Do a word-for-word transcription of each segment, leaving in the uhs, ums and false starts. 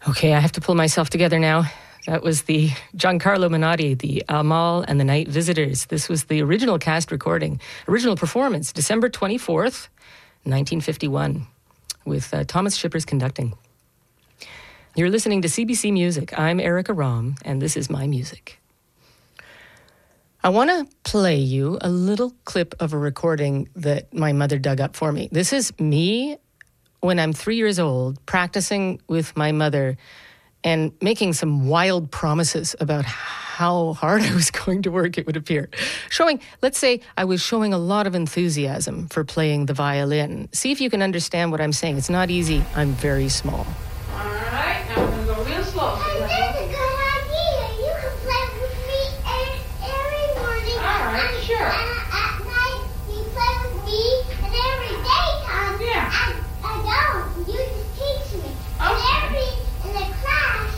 Okay, I have to pull myself together now. That was the Giancarlo Menotti, the Amal and the Night Visitors. This was the original cast recording, original performance, December twenty-fourth, nineteen fifty-one, with uh, Thomas Shippers conducting. You're listening to C B C Music. I'm Erica Rom, and this is my music. I want to play you a little clip of a recording that my mother dug up for me. This is me when I'm three years old, practicing with my mother and making some wild promises about how hard I was going to work, it would appear. Showing, let's say I was showing a lot of enthusiasm for playing the violin. See if you can understand what I'm saying. It's not easy. I'm very small. All right, now I'm going to go real slow. Hey, that's a good idea. You can play with me every morning. All right, and, sure. And at night, you play with me, and every daytime, Yeah. I, I don't. You just teach me. And Okay. every, in the class,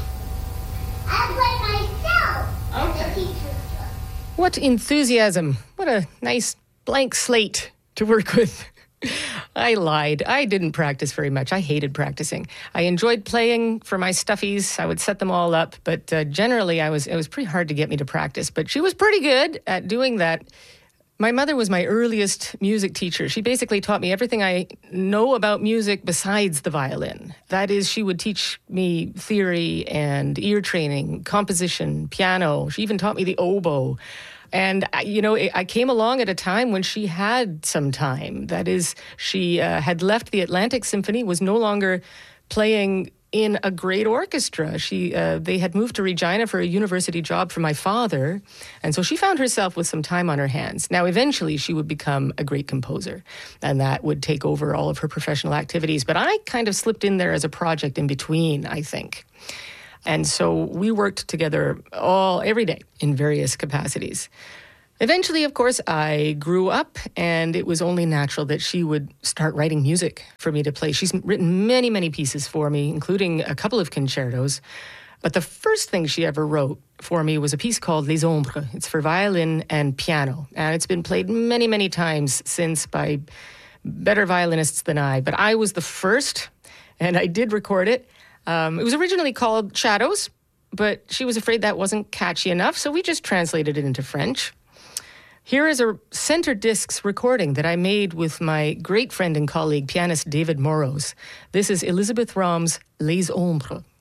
I play myself. Okay. The teacher. What enthusiasm. What a nice blank slate to work with. I lied. I didn't practice very much. I hated practicing. I enjoyed playing for my stuffies. I would set them all up, but uh, generally I was it was pretty hard to get me to practice. But she was pretty good at doing that. My mother was my earliest music teacher. She basically taught me everything I know about music besides the violin. That is, she would teach me theory and ear training, composition, piano. She even taught me the oboe. And, I- you know, I came along at a time when she had some time. That is, she uh, had left the Atlantic Symphony, was no longer playing in a great orchestra. She, uh, they had moved to Regina for a university job for my father. And so she found herself with some time on her hands. Now, eventually, she would become a great composer, and that would take over all of her professional activities. But I kind of slipped in there as a project in between, I think. And so we worked together all every day in various capacities. Eventually, of course, I grew up, and it was only natural that she would start writing music for me to play. She's written many, many pieces for me, including a couple of concertos. But the first thing she ever wrote for me was a piece called Les Ombres. It's for violin and piano, and it's been played many, many times since by better violinists than I. But I was the first, and I did record it. Um, it was originally called Shadows, but she was afraid that wasn't catchy enough, so we just translated it into French. Here is a center discs recording that I made with my great friend and colleague, pianist David Moros. This is Elizabeth Rom's Les Ombres.